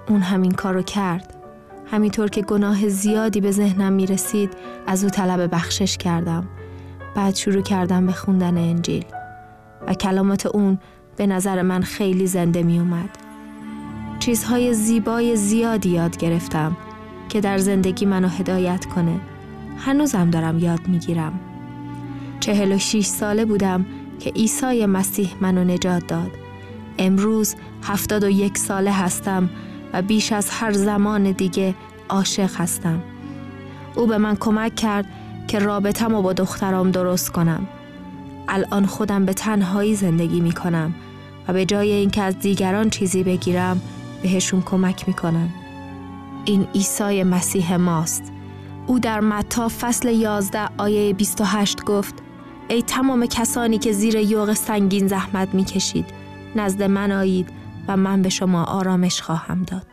اون همین کارو کرد. همینطور که گناه زیادی به ذهنم میرسید از او طلب بخشش کردم. بعد شروع کردم به خوندن انجیل و کلمات اون به نظر من خیلی زنده می اومد. چیزهای زیبای زیادی یاد گرفتم که در زندگی منو هدایت کنه. هنوزم دارم یاد میگیرم. 46 ساله بودم که عیسی مسیح منو نجات داد. امروز 71 ساله هستم و بیش از هر زمان دیگه عاشق هستم. او به من کمک کرد که رابطه‌مو با دخترام درست کنم. الان خودم به تنهایی زندگی میکنم و به جای اینکه از دیگران چیزی بگیرم بهشون کمک میکنم. این عیسی مسیح ماست. او در متی فصل 11 آیه 28 گفت: ای تمام کسانی که زیر یوغ سنگین زحمت میکشید، نزد من آیید و من به شما آرامش خواهم داد.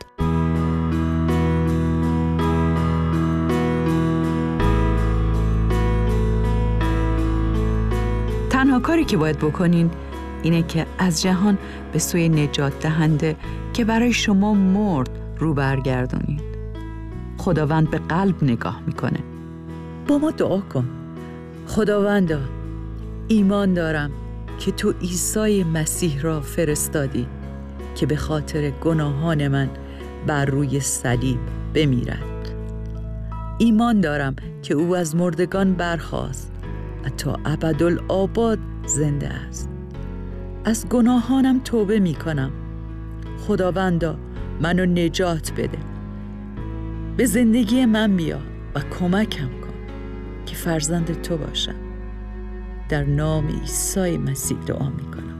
تنها کاری که باید بکنین اینه که از جهان به سوی نجات دهنده که برای شما مرد رو برگردونید. خداوند به قلب نگاه میکنه. با ما دعا کن. خداوندا، ایمان دارم که تو عیسی مسیح را فرستادی که به خاطر گناهان من بر روی صلیب بمیرد. ایمان دارم که او از مردگان برخاست و تا ابدالآباد زنده است. از گناهانم توبه می کنم. خداوندا، منو نجات بده. به زندگی من بیا و کمکم کن که فرزند تو باشم. در نام عیسی مسیح دعا می کنم.